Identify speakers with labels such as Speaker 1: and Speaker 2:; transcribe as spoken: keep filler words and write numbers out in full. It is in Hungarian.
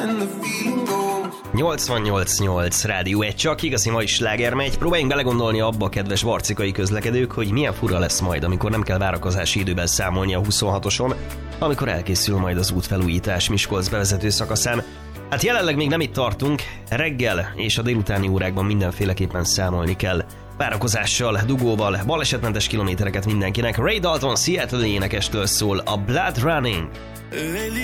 Speaker 1: nyolcvannyolc nyolc Rádió egy, csak igazi mai sláger megy. Próbáljunk belegondolni abba, kedves varcikai közlekedők, hogy milyen fura lesz majd, amikor nem kell várakozási időben számolni a huszonhatoson, amikor elkészül majd az útfelújítás Miskolc bevezető szakaszán. Hát jelenleg még nem itt tartunk, reggel és a délutáni órákban mindenféleképpen számolni kell várakozással, dugóval, balesetmentes kilométereket mindenkinek. Ray Dalton Seattle énekestől szól a Blood Running.
Speaker 2: Lately